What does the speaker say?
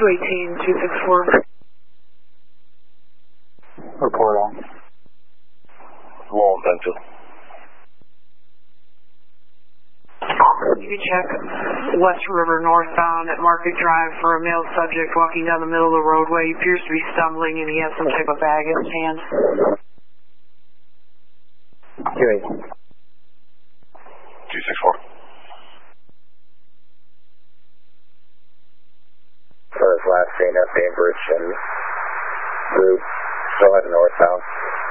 218, 264. Report on. Low on pencil. You can check West River northbound at Market Drive for a male subject walking down the middle of the roadway. He appears to be stumbling and he has some type of bag in his hand. Good. 264. So this last seen at Bainbridge and Route, still heading northbound.